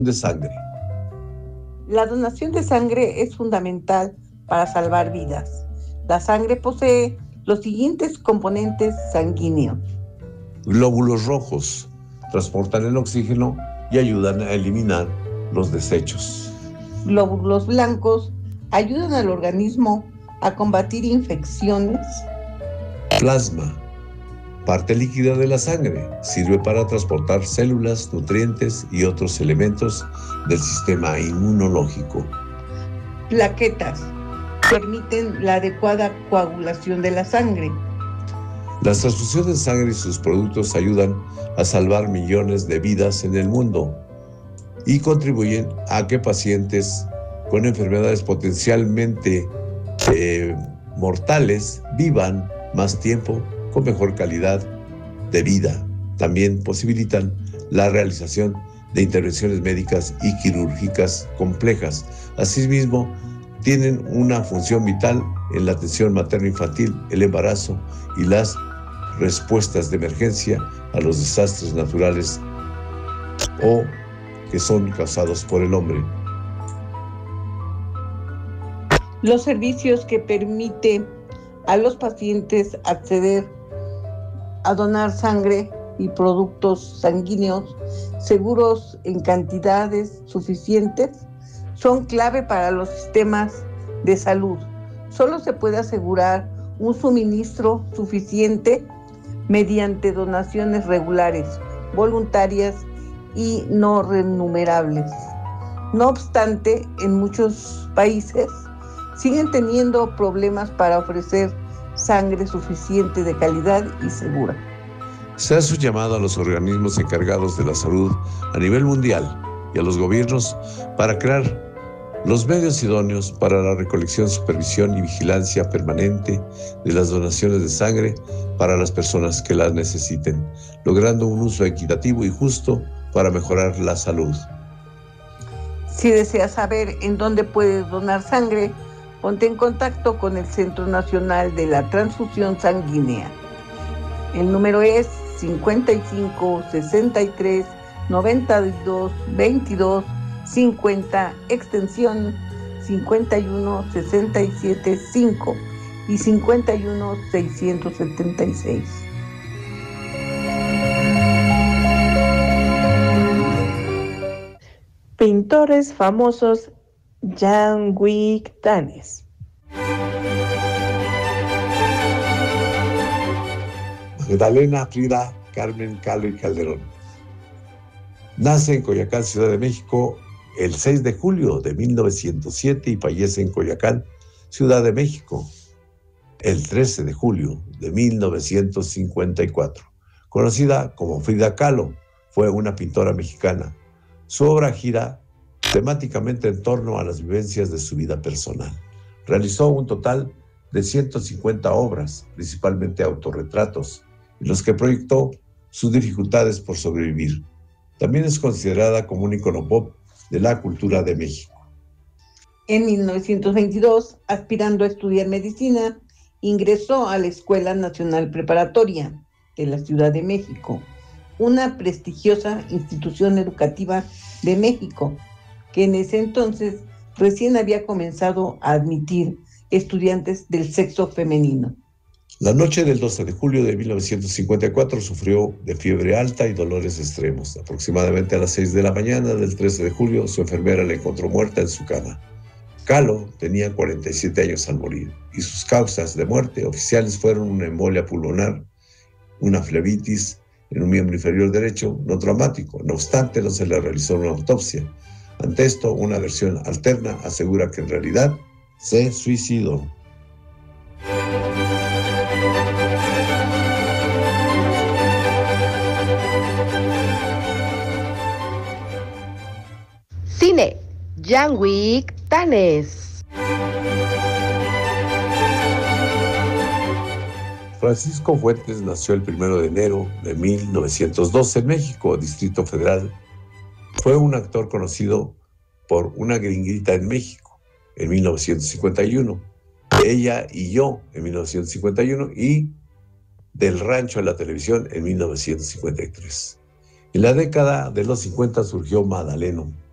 de sangre. La donación de sangre es fundamental para salvar vidas. La sangre posee los siguientes componentes sanguíneos. Glóbulos rojos transportan el oxígeno y ayudan a eliminar los desechos. Glóbulos blancos ayudan al organismo a combatir infecciones. Plasma, parte líquida de la sangre, sirve para transportar células, nutrientes y otros elementos del sistema inmunológico. Plaquetas permiten la adecuada coagulación de la sangre. Las transfusiones de sangre y sus productos ayudan a salvar millones de vidas en el mundo y contribuyen a que pacientes con enfermedades potencialmente mortales vivan más tiempo con mejor calidad de vida. También posibilitan la realización de intervenciones médicas y quirúrgicas complejas. Asimismo, tienen una función vital en la atención materno-infantil, el embarazo y las respuestas de emergencia a los desastres naturales o que son causados por el hombre. Los servicios que permiten a los pacientes acceder a donar sangre y productos sanguíneos seguros en cantidades suficientes son clave para los sistemas de salud. Solo se puede asegurar un suministro suficiente mediante donaciones regulares, voluntarias y no remunerables. No obstante, en muchos países siguen teniendo problemas para ofrecer sangre suficiente de calidad y segura. Se hace un llamado a los organismos encargados de la salud a nivel mundial y a los gobiernos para crear los medios idóneos para la recolección, supervisión y vigilancia permanente de las donaciones de sangre para las personas que las necesiten, logrando un uso equitativo y justo para mejorar la salud. Si deseas saber en dónde puedes donar sangre, ponte en contacto con el Centro Nacional de la Transfusión Sanguínea. El número es 55 63 92 22 50, extensión 51 67 5 y 51 676. Pintores famosos yanguitanes. Magdalena Frida Carmen Kahlo y Calderón. Nace en Coyoacán, Ciudad de México, el 6 de julio de 1907 y fallece en Coyoacán, Ciudad de México, el 13 de julio de 1954. Conocida como Frida Kahlo, fue una pintora mexicana. Su obra gira temáticamente en torno a las vivencias de su vida personal. Realizó un total de 150 obras, principalmente autorretratos, en los que proyectó sus dificultades por sobrevivir. También es considerada como un ícono pop de la cultura de México. En 1922, aspirando a estudiar medicina, ingresó a la Escuela Nacional Preparatoria de la Ciudad de México, una prestigiosa institución educativa de México, que en ese entonces recién había comenzado a admitir estudiantes del sexo femenino. La noche del 12 de julio de 1954 sufrió de fiebre alta y dolores extremos. Aproximadamente a las 6 de la mañana del 13 de julio, su enfermera la encontró muerta en su cama. Kahlo tenía 47 años al morir, y sus causas de muerte oficiales fueron una embolia pulmonar, una flebitis en un miembro inferior derecho no traumático. No obstante, no se le realizó una autopsia. Ante esto, una versión alterna asegura que en realidad se suicidó. Cine, yanguitanes. Francisco Fuentes nació el 1 de enero de 1912 en México, Distrito Federal. Fue un actor conocido por Una gringuita en México en 1951, Ella y yo en 1951 y Del rancho a la televisión en 1953. En la década de los 50 surgió Magdaleno,